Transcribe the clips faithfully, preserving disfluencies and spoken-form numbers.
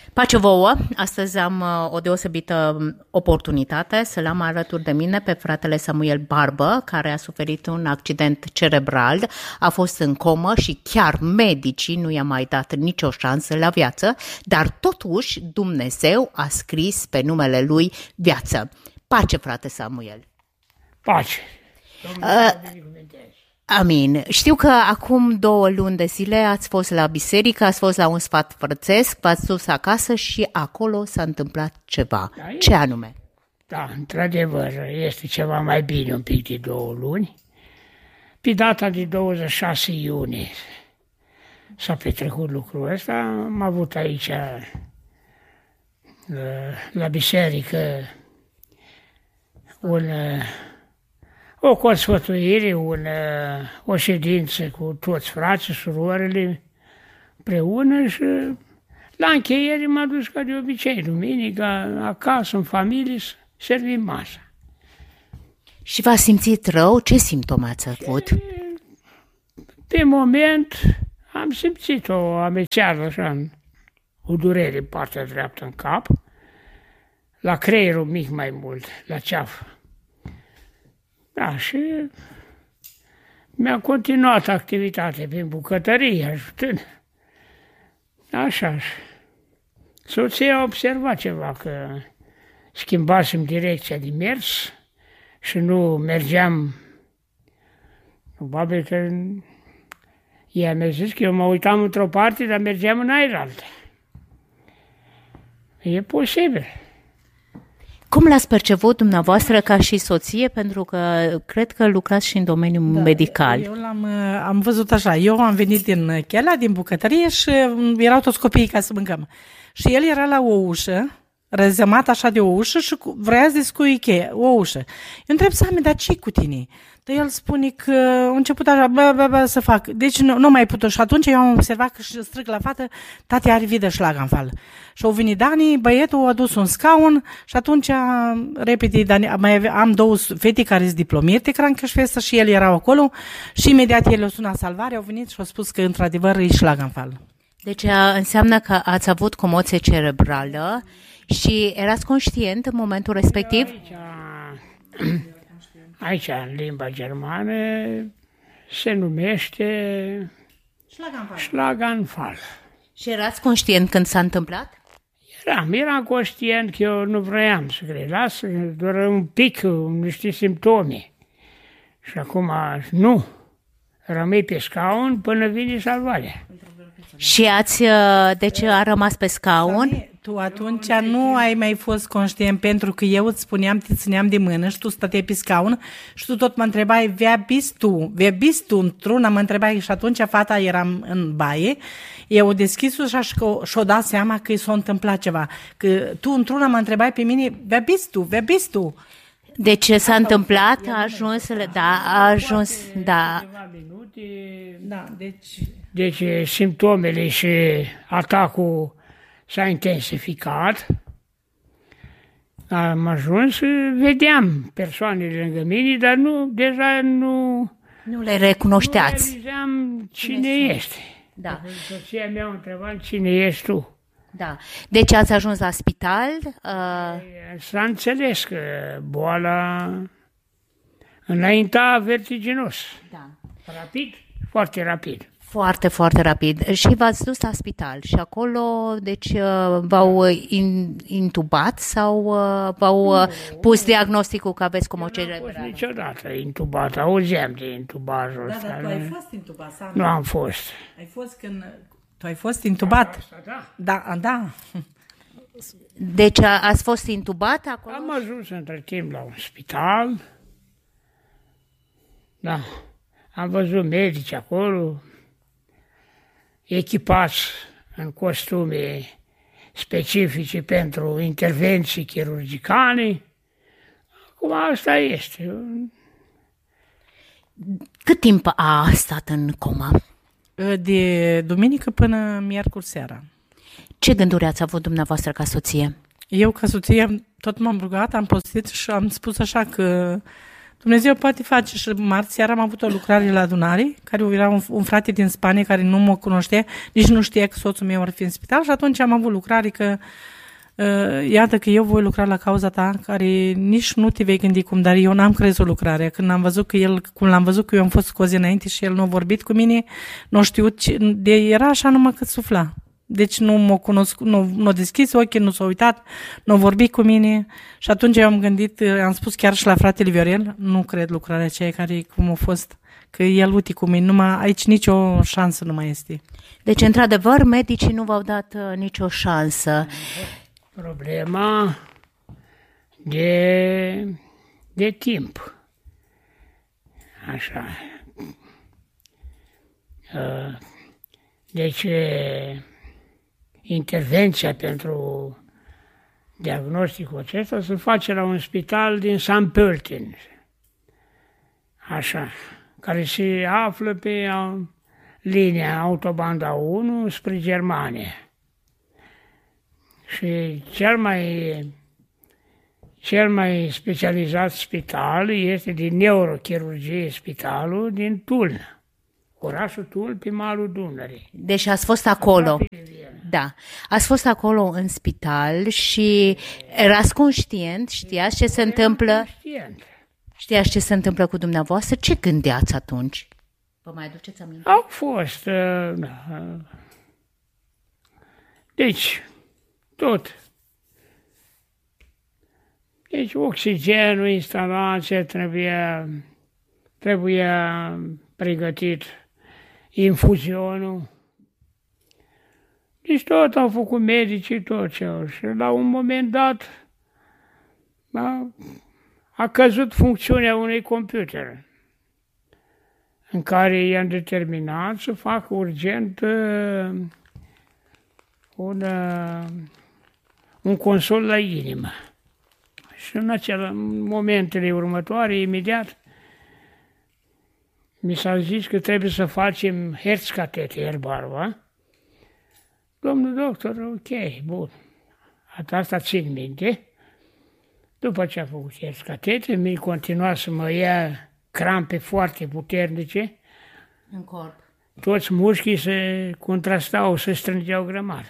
Pace vouă! Astăzi am o deosebită oportunitate să-l am alături de mine pe fratele Samuel Barbă, care a suferit un accident cerebral, a fost în comă și chiar medicii nu i-a mai dat nicio șansă la viață, dar totuși Dumnezeu a scris pe numele lui viață. Pace, frate Samuel! Pace! Uh, Amin. Știu că acum două luni de zile ați fost la biserică, ați fost la un sfat frățesc, v-ați dus acasă și acolo s-a întâmplat ceva. Da, ce anume? Da, într-adevăr, este ceva mai bine un pic de două luni. Pe data de douăzeci și șase iunie s-a petrecut lucrul ăsta. Am avut aici la biserică un... o consfătuire, un, o ședință cu toți frații, surorile împreună și la încheiere m-a dus ca de obicei, duminica, acasă, în familie, să servim masa. Și v-a simțit rău? Ce simptome ați avut? Pe moment am simțit o amețeală, așa, o durere în partea dreaptă în cap, la creierul mic mai mult, la ceafă. Da, și mi-a continuat activitatea prin bucătărie, ajutând. Așa. Soția a observat ceva, că schimbasem direcția de mers și nu mergeam. Probabil că ea mi-a zis că eu mă uitam într-o parte, dar mergeam în aer altă. E posibil. Cum l-ați perceput dumneavoastră ca și soție? Pentru că cred că lucrați și în domeniul da, medical. Eu l-am am văzut așa. Eu am venit din Chela, din bucătărie și erau toți copiii ca să mâncăm. Și el era la o ușă, răzămat așa de o ușă și vrea să descui cheia, o ușă. Eu întreb Sami, dar ce cu tine? Dar el spune că a început așa, bă, bă, bă, să fac. Deci nu, nu mai putut. Și atunci eu am observat că și strâng la fată, tati are vidă șlaganfal. Și au venit Dani, băietul a adus un scaun și atunci, repede, Dani, mai ave, am două fete care sunt diplomierte, Krankenschwester, și el era acolo și imediat el a sunat salvare, au venit și au spus că într-adevăr e șlaganfal. Deci înseamnă că ați avut comoție cerebrală și erați conștient în momentul respectiv? Aici, aici în limba germană, se numește Schlaganfall. Schlaganfall. Și erați conștient când s-a întâmplat? Eram, eram conștient că eu nu vroiam să cred. Lasă doar un pic, niște simptome. Și acum nu. Rămâi pe scaun până vine salvarea. Și ați, deci a rămas pe scaun? Tu atunci nu ai mai fost conștient pentru că eu îți spuneam, te țineam de mână și tu stăteai pe scaun și tu tot mă întrebai, vea bis tu, vea bis tu într-una, mă întrebai și atunci fata era în baie, eu deschis ușa și și-o dat seama că i s-a întâmplat ceva, că tu într-una mă întrebai pe mine, vea bis tu, vea bis tu. Deci s-a întâmplat, a ajuns, da, a ajuns, da. Da, deci... Deci simptomele și atacul s-a intensificat. Am ajuns și vedeam persoanele lângă mine, dar nu, deja nu... Nu le recunoșteați. Nu realizeam cine este. Da. Soția mea a întrebat cine ești tu. Da. Deci ați ajuns la spital? Uh... S-a înțeles că boala înainta vertiginos. Da. Rapid, foarte rapid. Foarte, foarte rapid. Și v-ați dus la spital și acolo, deci, v-au intubat sau v-au nu, pus diagnosticul că aveți comoție cerebrală? Nu am fost niciodată intubat, auzeam de intubajul ăsta. Da, dar tu ai fost intubat, Sami? Nu am fost. Ai fost când... Tu ai fost intubat? Asta, da. Da, da. Deci ați fost intubat acolo? Am ajuns între timp la un spital. Da. Am văzut medici acolo, echipați în costume specifice pentru intervenții chirurgicale. Acum asta este. Cât timp a stat în comă? De duminică până miercuri seara. Ce gânduri ați avut dumneavoastră ca soție? Eu ca soție tot m-am rugat, am postit și am spus așa că Dumnezeu poate face. Și marți seara am avut o lucrare la adunare, care era un, un frate din Spania care nu mă cunoștea, nici nu știa că soțul meu ar fi în spital și atunci am avut lucrare că uh, iată că eu voi lucra la cauza ta, care nici nu te vei gândi cum, dar eu n-am crezut lucrarea. Când am văzut că el, cum l-am văzut că eu am fost scozi înainte și el nu a vorbit cu mine, nu știu ce, de, era așa numai cât sufla. Deci nu m-a cunoscut, nu, nu a deschis ochii, nu s-a uitat, nu a vorbit cu mine și atunci eu am gândit, am spus chiar și la fratele Viorel, nu cred lucrarea aceea care cum a fost, că el uite cu mine, numai, aici nicio șansă nu mai este. Deci, într-adevăr, medicii nu v-au dat uh, nicio șansă. Problema de, de timp. Așa. Uh, Deci, intervenția pentru diagnosticul acesta se face la un spital din San Pölten, așa, care se află pe linia autobanda unu spre Germania. Și cel mai, cel mai specializat spital este din neurochirurgie, spitalul din Tuln. Orașul Tull pe malul Dunării. Deci ați fost acolo. Da. Ați fost acolo în spital și erați conștient, știați ce se întâmplă? Conștient. Știați ce se întâmplă cu dumneavoastră? Ce gândeați atunci? Vă mai aduceți aminte? Au fost. Uh, da. Deci, tot. Deci, oxigenul, instalația trebuie, trebuie pregătit, infuzionul. Deci tot au făcut medicii, tot ce au. Și la un moment dat a, a căzut funcțiunea unui computer în care i-am determinat să fac urgent uh, un, uh, un consol la inimă. Și în acele momentele următoare, imediat, mi s-a zis că trebuie să facem Herzkatheter, barba. Domnul doctor, ok, bun. Asta țin minte. După ce a făcut Herzkatheter, mi-a continuat să mă ia crampe foarte puternice. În corp. Toți mușchii se contrastau, se strângeau grămadă.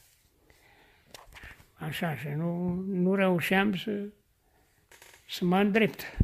Așa, și nu, nu reușeam să, să mă îndrept.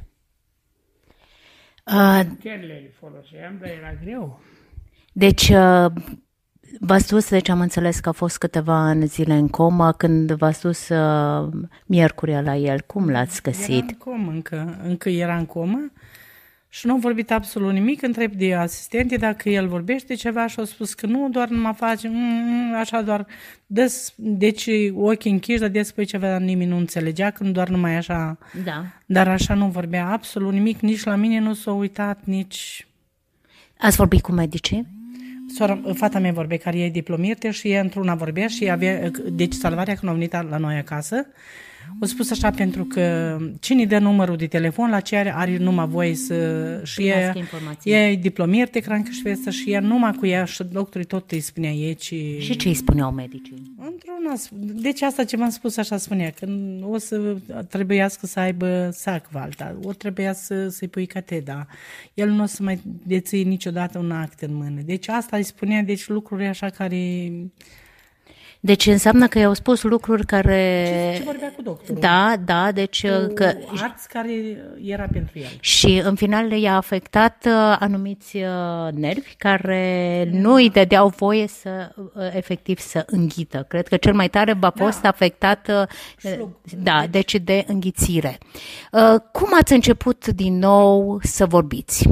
Uh, Puterile le foloseam, dar era greu. deci, uh, v-ați dus, deci am înțeles că a fost câteva zile în comă, când v-ați dus uh, miercurea la el. Cum l-ați găsit? Era în comă încă, încă era în comă și nu a vorbit absolut nimic. Întreb de asistente dacă el vorbește ceva și a spus că nu, doar numai face, mm, așa doar, des, deci ochii închiși, dar despre ceva nimeni nu înțelegea, când doar numai așa, Da. dar așa nu vorbea absolut nimic, nici la mine nu s-a uitat, nici... Ați vorbit cu medicii? Sora, fata mea vorbea, care e diplomirte și ea într-una vorbea și avea, deci salvarea când a venit la noi acasă, a spus așa pentru că cine dă numărul de telefon la ce are, are numai voie să... Și ea, ea e diplomirte, crankeșvestă și ea numai cu ea și doctorii tot îi spunea ei ce... Și ce îi spuneau medicii? Într-una, deci asta ce v-am spus așa spunea, că o să trebuiască să aibă sac valta, o trebuia să, să-i pui cateda, el nu o să mai deții niciodată un act în mână. Deci asta îi spunea, deci lucruri așa care... Deci înseamnă că i-au spus lucruri care... Ce, ce vorbea cu doctorul? Da, da, deci... Cu că... arți care era pentru el. Și în final i-a afectat uh, anumiți uh, nervi care nu îi dădeau voie să, uh, efectiv, să înghită. Cred că cel mai tare a fost da. afectat uh, da, deci de înghițire. Uh, cum ați început din nou să vorbiți?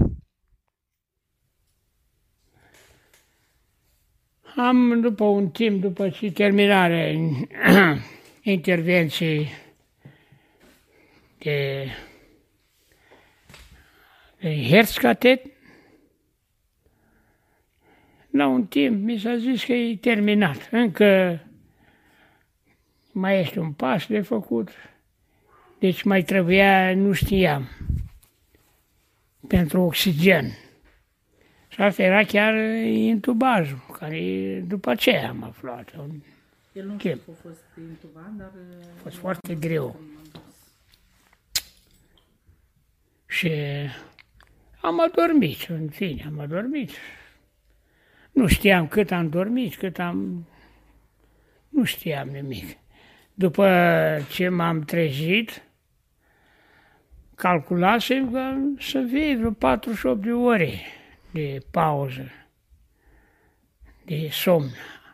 Am, după un timp, după ce terminarea intervenției de, de Herzkatheter, la un timp mi s-a zis că e terminat. Încă mai este un pas de făcut, deci mai trebuia, nu știam, pentru oxigen. Și asta era chiar intubajul, care după aceea am aflat. El nu Chim. a fost intubat, dar... A fost foarte greu. Și am adormit, în fine, am adormit. Nu știam cât am dormit, cât am... Nu știam nimic. După ce m-am trezit, calculasem că să fie vreo patruzeci și opt de ore de pauză, de somn.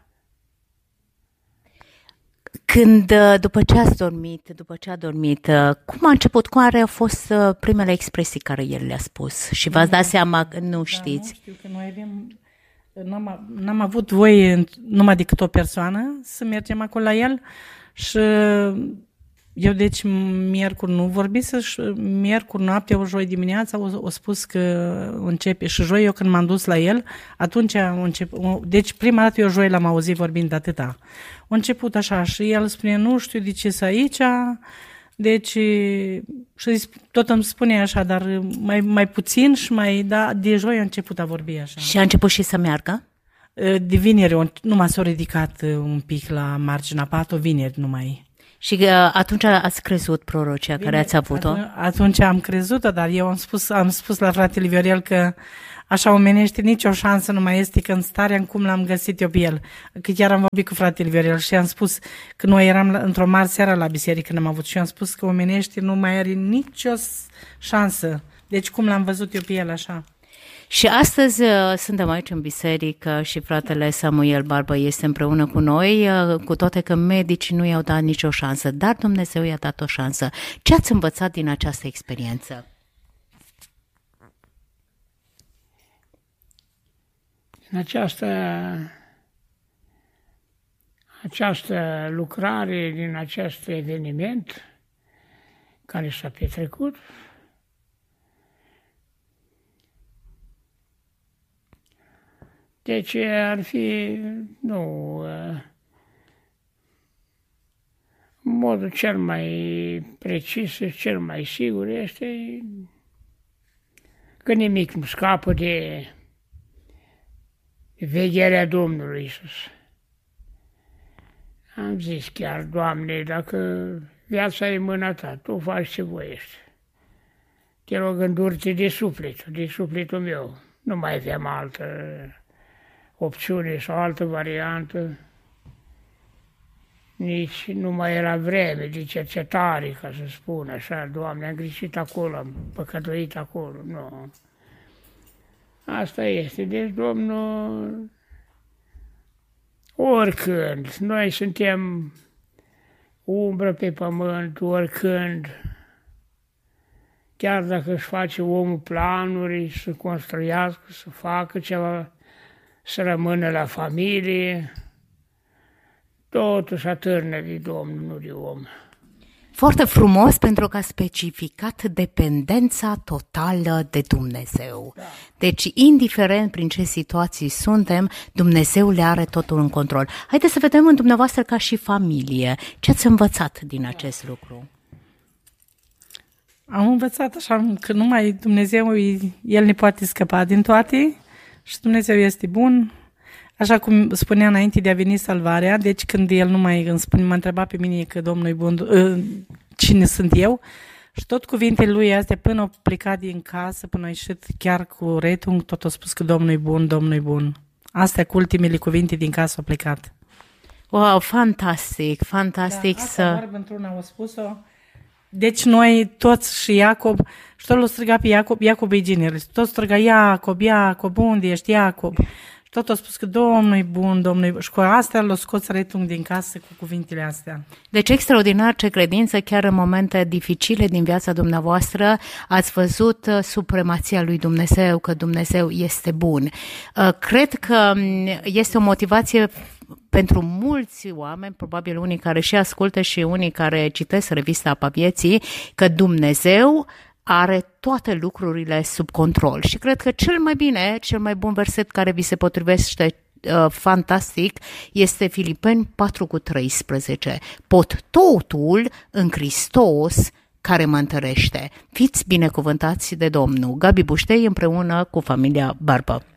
Când, după ce ați dormit, după ce a dormit, cum a început, care au fost primele expresii care el le-a spus? Și v-ați dat seama că nu știți? Da, nu știu, că noi avem... N-am, n-am avut voie numai decât o persoană să mergem acolo la el și eu deci miercuri nu vorbise și miercuri noaptea, o joi dimineața o, o spus că începe și joi eu când m-am dus la el, atunci a început, deci prima dată eu joi l-am auzit vorbind de atâta. A început așa și el spune nu știu de ce să aici, deci și tot îmi spune așa, dar mai, mai puțin și mai, da, de joi a început a vorbi așa. Și a început și să meargă? De vineri, numai s-a ridicat un pic la marginea patului, vineri numai. Și uh, atunci ați crezut prorocia care ați avut-o? Atunci am crezut-o, dar eu am spus, am spus la fratele Viorel că așa omenește nicio șansă nu mai este că în starea în cum l-am găsit eu pe el. Că chiar am vorbit cu fratele Viorel și am spus că noi eram la, într-o mare seară la biserică când am avut și am spus că omenește nu mai are nicio șansă. Deci cum l-am văzut eu pe el așa. Și astăzi uh, suntem aici în biserică și fratele Samuel Barbă este împreună cu noi, uh, cu toate că medicii nu i-au dat nicio șansă, dar Dumnezeu i-a dat o șansă. Ce ați învățat din această experiență? În această, această lucrare, din acest eveniment care s-a petrecut, deci ar fi, nu, modul cel mai precis și cel mai sigur este că nimic nu scapă de vegherea Domnului Iisus. Am zis chiar, Doamne, dacă viața e mâna Ta, Tu faci ce voiești. Te rog, îndurte de suflet, de sufletul meu. Nu mai aveam altă opțiune sau altă variantă. Nici nu mai era vreme de cercetare, ca să spun așa, Doamne, am greșit acolo, am păcătuit acolo, nu. Asta este, deci Domnul, oricând, noi suntem umbră pe pământ, oricând, chiar dacă își face omul planuri, să construiască, să facă ceva, să rămână la familie, totuși atârnă de Domnul, nu de om. Foarte frumos pentru că a specificat dependența totală de Dumnezeu. Da. Deci, indiferent prin ce situații suntem, Dumnezeu le are totul în control. Haideți să vedem în dumneavoastră ca și familie. Ce ați învățat din acest lucru? Am învățat așa că numai Dumnezeu, El ne poate scăpa din toate și Dumnezeu este bun. Așa cum spunea înainte de a veni salvarea, deci când El nu mai îmi spune, mă întreba pe mine că Domnul e bun, cine sunt eu, și tot cuvintele Lui astea, până au plecat din casă, până a ieșit chiar cu retung, tot a spus că Domnul e bun, Domnul e bun. Astea cu ultimele cuvinte din casă au plecat. Wow, fantastic, fantastic da, să... Asta într-una au spus-o. Deci noi toți și Iacob, și tot l-o striga pe Iacob, Iacob e ginerele, tot striga Iacob, Iacob, unde ești Iacob? Tot a spus că Domnul e bun, Domnul e bun. Și cu astea l-a scos retung din casă cu cuvintele astea. Deci extraordinar ce credință, chiar în momente dificile din viața dumneavoastră, ați văzut supremația lui Dumnezeu, că Dumnezeu este bun. Cred că este o motivație pentru mulți oameni, probabil unii care și ascultă și unii care citesc revista Apa Vieții, că Dumnezeu are toate lucrurile sub control. Și cred că cel mai bine, cel mai bun verset care vi se potrivește uh, fantastic este Filipeni patru cu treisprezece. Pot totul în Hristos care mă întărește. Fiți binecuvântați de Domnul. Gabi Buștei împreună cu familia Barbă.